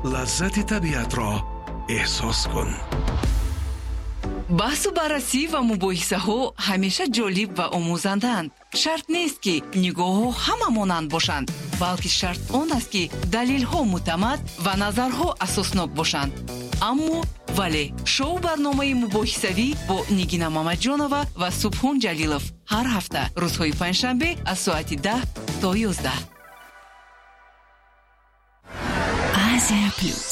لذت طبیعت را احساس کن. بحث و بررسی و مباحثه ها همیشه جالب و آموزندند. شرط نیست که نگاه ها همه مانند باشند، بلکه شرط آن است که دلیل ها معتمد و نظرها اساسناک باشند. اما ولی شو برنامه مباحثوی با نگینا مامدجانова و سبحان جلیلов هر هفته روزهای پنجشنبه از ساعت 10 تا 11. Asia Plus.